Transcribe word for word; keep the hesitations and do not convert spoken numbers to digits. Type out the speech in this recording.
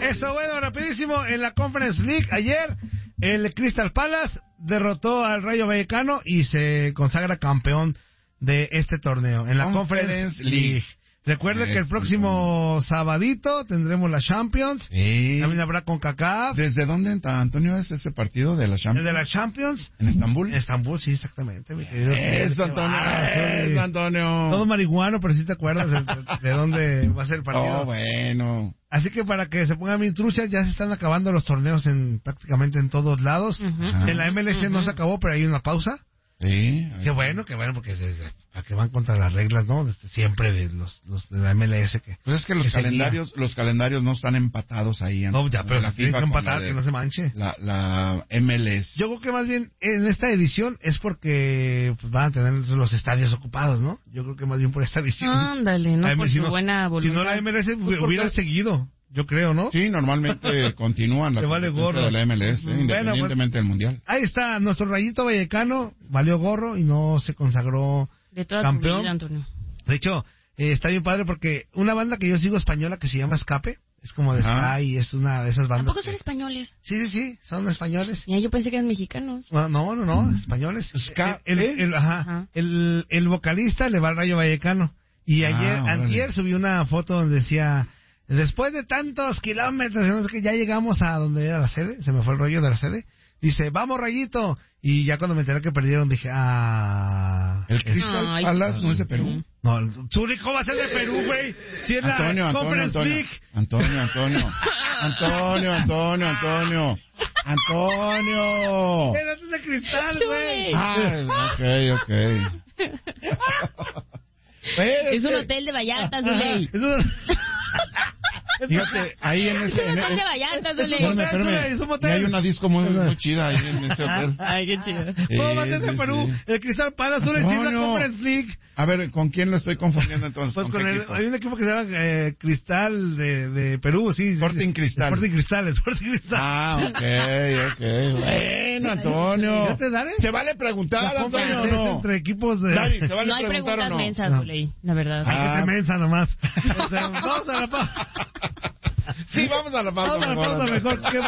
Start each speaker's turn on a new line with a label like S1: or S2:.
S1: Eso, bueno, rapidísimo, en la Conference League, ayer, el Crystal Palace derrotó al Rayo Vallecano y se consagra campeón de este torneo, en la Conference, Conference League. League. Recuerde es que el próximo bueno. sabadito tendremos la Champions. Sí. También habrá CONCACAF.
S2: ¿Desde dónde, Antonio, es ese partido de la Champions?
S1: ¿De la Champions?
S2: ¿En Estambul?
S1: En Estambul, sí, exactamente. Mi querido
S2: eso, Antonio. Eso, Antonio.
S1: Todo marihuano, pero sí te acuerdas de, de dónde va a ser el partido.
S2: Oh, bueno.
S1: Así que para que se pongan bien truchas, ya se están acabando los torneos en prácticamente en todos lados. Uh-huh. En la M L S uh-huh. no se acabó, pero hay una pausa.
S2: Sí.
S1: Qué bueno, qué bueno, porque a que van contra las reglas, ¿no? Desde siempre de los, los de la M L S que.
S2: Pues es que los que calendarios, seguía. los calendarios no están empatados ahí. En,
S1: no, ya, pero la FIFA tienen que empatar, que no se manche.
S2: La, la M L S.
S1: Yo creo que más bien en esta edición es porque pues, van a tener los estadios ocupados, ¿no? Yo creo que más bien por esta edición.
S3: Ándale, no por su buena voluntad.
S1: Si no la M L S pues hubiera seguido. Yo creo, ¿no?
S2: Sí, normalmente continúan la
S1: vale gorro.
S2: de la M L S, eh, independientemente bueno, pues, del Mundial.
S1: Ahí está, nuestro Rayito Vallecano valió gorro y no se consagró
S3: de toda
S1: campeón.
S3: Tu vida, Antonio.
S1: De hecho, eh, está bien padre porque una banda que yo sigo española que se llama Escape, es como de
S2: Ajá.
S1: Sky, es una de esas bandas.
S3: ¿Tampoco son
S1: que...
S3: españoles?
S1: Sí, sí, sí, son españoles.
S3: Ya, yo pensé que eran mexicanos.
S1: No, no, no, no españoles.
S2: Ska,
S1: el, el, el, ajá, ajá. El, el vocalista le va al Rayo Vallecano. Y ayer, ah, antier subí una foto donde decía... Después de tantos kilómetros, que ya llegamos a donde era la sede, se me fue el rollo de la sede, dice, vamos Rayito, y ya cuando me enteré que perdieron dije, ah...
S2: ¿El Crystal Palace no es de Perú?
S1: No, Zurich, ¿cómo va a ser de Perú, güey? Si es
S2: Antonio,
S1: la
S2: Antonio,
S1: Conference
S2: Antonio,
S1: League.
S2: Antonio, Antonio, Antonio, Antonio, Antonio, Antonio.
S1: Pero es de cristal, güey.
S2: Ah, ok, ok.
S3: Es un hotel de Vallarta, Zuley.
S1: Es un...
S2: Fíjate, ahí en ese...
S3: Es un hotel de Vallarta, Zuley.
S2: Espérame, espérame. Y hay una disco muy, muy chida ahí en ese hotel.
S3: Ay, qué chido.
S1: ¿Cómo va a ser de Perú? Sí. El Crystal Palace solo es la Conference League.
S2: A ver, ¿con quién lo estoy confundiendo entonces?
S1: Pues con el, hay un equipo que se llama eh, Cristal de, de Perú, sí.
S2: Sporting Cristal.
S1: Sporting Cristal, Sporting Cristal.
S2: Ah, ok, ok. Bueno, Antonio.
S1: ¿Te Dani?
S2: ¿Se vale preguntar, Antonio, o no?
S1: Entre equipos de...
S2: Dani, ¿se vale
S3: no hay
S2: preguntar o no?
S3: Mensas, no. Zuley, la verdad.
S1: Ah. Hay que te mensa nomás. Vamos a la pausa.
S2: Sí, vamos a la pausa.
S1: Vamos a la pausa mejor.